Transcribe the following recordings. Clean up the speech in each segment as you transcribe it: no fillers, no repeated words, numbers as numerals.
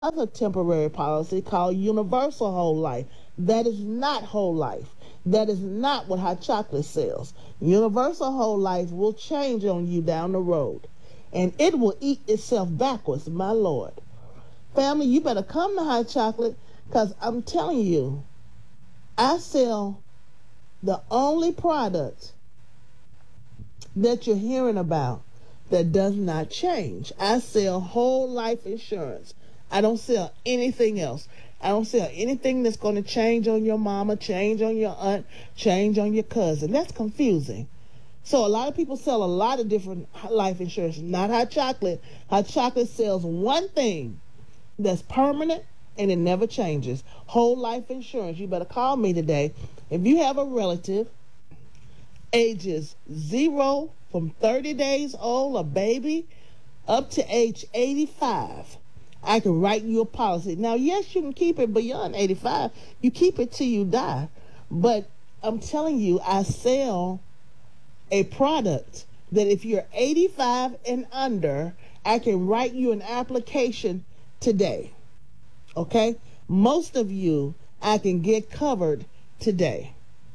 another temporary policy called Universal Whole Life. That is not whole life. That is not what Hot Chocolate sells. Universal Whole Life will change on you down the road. And it will eat itself backwards, my Lord. Family, you better come to Hot Chocolate, because I'm telling you, I sell the only product that you're hearing about that does not change. I sell whole life insurance. I don't sell anything else. I don't sell anything that's going to change on your mama, change on your aunt, change on your cousin. That's confusing. So a lot of people sell a lot of different life insurance, not Hot Chocolate. Hot Chocolate sells one thing that's permanent and it never changes. Whole life insurance. You better call me today. If you have a relative, ages 0 from 30 days old, a baby, up to age 85, I can write you a policy. Now, yes, you can keep it beyond 85. You keep it till you die. But I'm telling you, I sell a product that if you're 85 and under, I can write you an application today. Okay? Most of you, I can get covered today.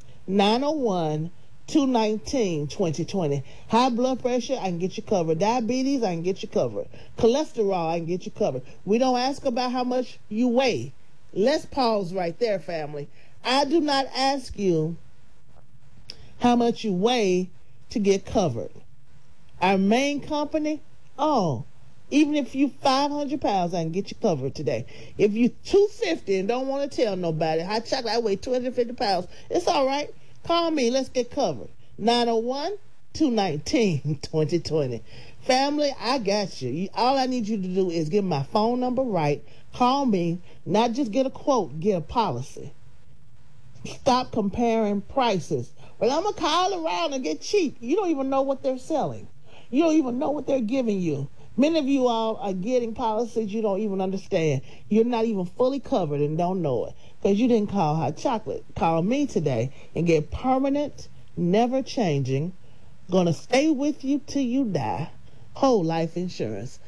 901-219-2020. High blood pressure, I can get you covered. Diabetes, I can get you covered. Cholesterol, I can get you covered. We don't ask about how much you weigh. Let's pause right there, family. I do not ask you how much you weigh to get covered. Our main company, even if you 500 pounds, I can get you covered today. If you 250 and don't want to tell nobody, Hot Chocolate, I weigh 250 pounds. It's all right. Call me. Let's get covered. 901-219-2020. Family, I got you. All I need you to do is get my phone number right. Call me. Not just get a quote, get a policy. Stop comparing prices. Well, I'm going to call around and get cheap. You don't even know what they're selling. You don't even know what they're giving you. Many of you all are getting policies you don't even understand. You're not even fully covered and don't know it because you didn't call Hot Chocolate. Call me today and get permanent, never changing, gonna stay with you till you die, whole life insurance.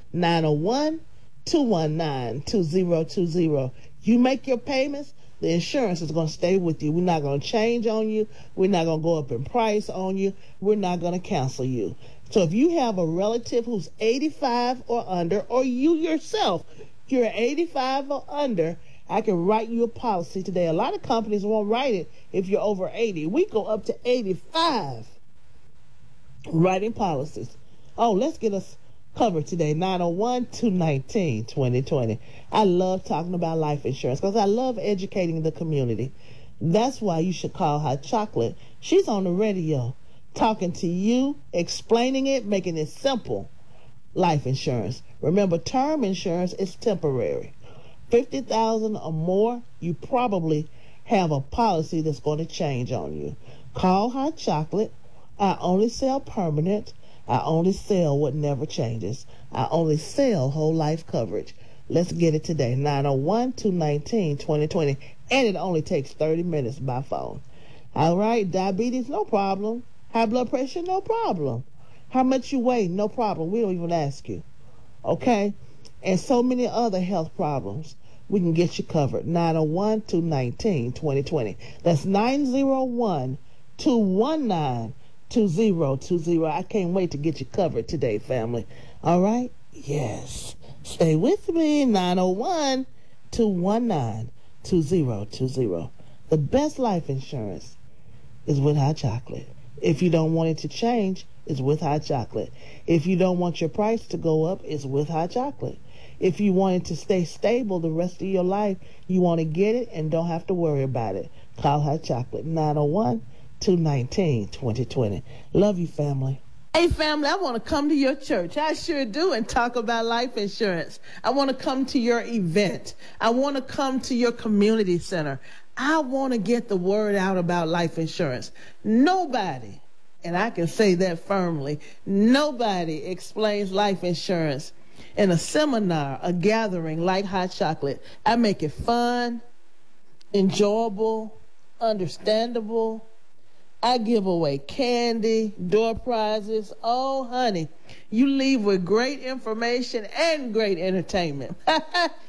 901-219-2020. You make your payments, the insurance is going to stay with you. We're not going to change on you. We're not going to go up in price on you. We're not going to cancel you. So if you have a relative who's 85 or under, or you yourself, you're 85 or under, I can write you a policy today. A lot of companies won't write it if you're over 80. We go up to 85 writing policies. Let's get us covered today. 901-219-2020. I love talking about life insurance because I love educating the community. That's why you should call Hot Chocolate. She's on the radio talking to you, explaining it, making it simple. Life insurance. Remember, term insurance is temporary. 50,000 or more, you probably have a policy that's going to change on you. Call Hot Chocolate. I only sell permanent. I only sell what never changes. I only sell whole life coverage. Let's get it today. 901-219-2020. And it only takes 30 minutes by phone. All right. Diabetes, no problem. High blood pressure, no problem. How much you weigh, no problem. We don't even ask you. Okay? And so many other health problems. We can get you covered. 901-219-2020. That's 901-219-2020. I can't wait to get you covered today, family. All right? Yes. Stay with me. 901-219-2020. The best life insurance is with Hot Chocolate. If you don't want it to change, it's with Hot Chocolate. If you don't want your price to go up, it's with Hot Chocolate. If you want it to stay stable the rest of your life, you want to get it and don't have to worry about it. Call Hot Chocolate. 901-219-2020. Love you, family. Hey, family, I want to come to your church. I sure do, and talk about life insurance. I want to come to your event. I want to come to your community center. I want to get the word out about life insurance. Nobody, and I can say that firmly, nobody explains life insurance in a seminar, a gathering like Hot Chocolate. I make it fun, enjoyable, understandable. I give away candy, door prizes. Oh, honey, you leave with great information and great entertainment.